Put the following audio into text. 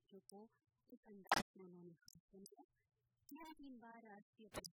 बच्चों को इस अंदाज में उन्होंने सुनाया। यह 3 बार राष्ट्रीय